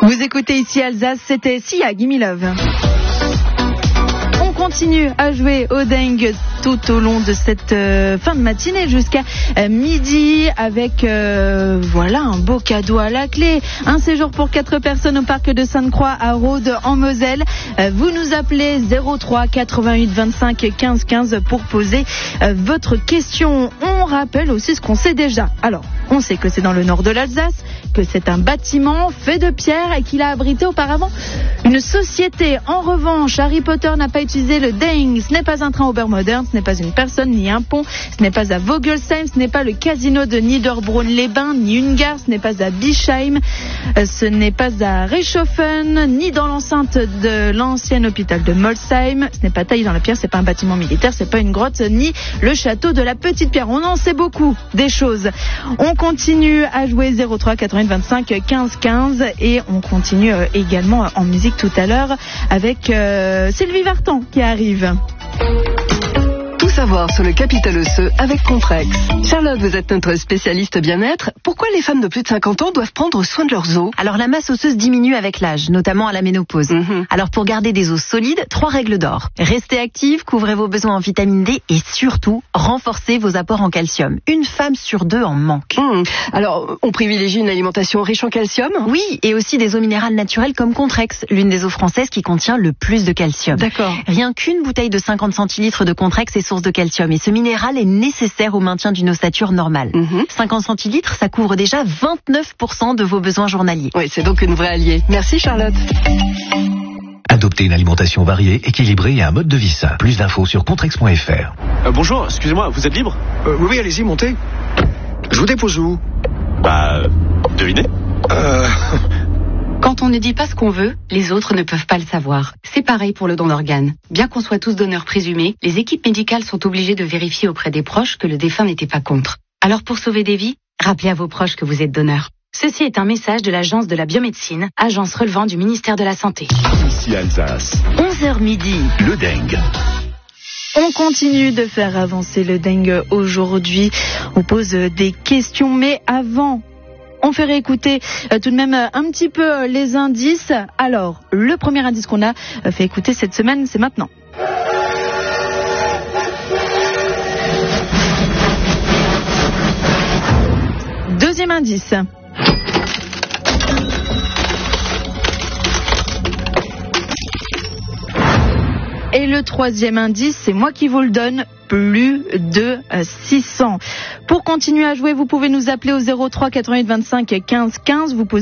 Vous écoutez ici Alsace, c'était Sia, Gimme Love. On continue à jouer au dingue tout au long de cette fin de matinée jusqu'à midi avec voilà un beau cadeau à la clé. Un séjour pour 4 personnes au parc de Sainte-Croix à Rhodes en Moselle. Vous nous appelez 03 88 25 15 15 pour poser votre question. On rappelle aussi ce qu'on sait déjà. Alors, on sait que c'est dans le nord de l'Alsace, que c'est un bâtiment fait de pierre et qu'il a abrité auparavant une société. En revanche, Harry Potter n'a pas utilisé le Ding. Ce n'est pas un train Obermodern, ce n'est pas une personne ni un pont, ce n'est pas à Vogelsheim, ce n'est pas le casino de Niederbronn-les-Bains, ni une gare, ce n'est pas à Bischheim, ce n'est pas à Reichshofen, ni dans l'enceinte de l'ancien hôpital de Molsheim, ce n'est pas taillé dans la pierre, c'est pas un bâtiment militaire, c'est pas une grotte, ni le château de la Petite Pierre. On en sait beaucoup des choses. On continue à jouer 03 88 25 15 15 et on continue également en musique tout à l'heure avec Sylvie Vartan qui arrive. Tout savoir sur le capital osseux avec Contrex. Charlotte, vous êtes notre spécialiste bien-être. Pourquoi les femmes de plus de 50 ans doivent prendre soin de leurs os ? Alors la masse osseuse diminue avec l'âge, notamment à la ménopause. Alors pour garder des os solides, 3 règles d'or. Restez active, couvrez vos besoins en vitamine D et surtout, renforcez vos apports en calcium. Une femme sur 2 en manque. Alors, on privilégie une alimentation riche en calcium ? Oui, et aussi des eaux minérales naturelles comme Contrex, l'une des eaux françaises qui contient le plus de calcium. D'accord. Rien qu'une bouteille de 50 centilitres de Contrex est source de calcium et ce minéral est nécessaire au maintien d'une ossature normale. 50 centilitres, ça couvre déjà 29% de vos besoins journaliers. Oui, c'est donc une vraie alliée. Merci Charlotte. Adoptez une alimentation variée, équilibrée et un mode de vie sain. Plus d'infos sur contrex.fr. Bonjour, excusez-moi, vous êtes libre ? Oui, allez-y, montez. Je vous dépose où ? Devinez. Quand on ne dit pas ce qu'on veut, les autres ne peuvent pas le savoir. C'est pareil pour le don d'organes. Bien qu'on soit tous donneurs présumés, les équipes médicales sont obligées de vérifier auprès des proches que le défunt n'était pas contre. Alors pour sauver des vies, rappelez à vos proches que vous êtes donneur. Ceci est un message de l'Agence de la biomédecine, agence relevant du ministère de la Santé. Ici Alsace. 11h midi. Le dingue. On continue de faire avancer le dingue aujourd'hui. On pose des questions, mais avant, on fait réécouter tout de même un petit peu les indices. Alors, le premier indice qu'on a fait écouter cette semaine, c'est maintenant. Deuxième indice. Et le troisième indice, c'est moi qui vous le donne, plus de 600. Pour continuer à jouer, vous pouvez nous appeler au 03 88 25 15 15. Vous posez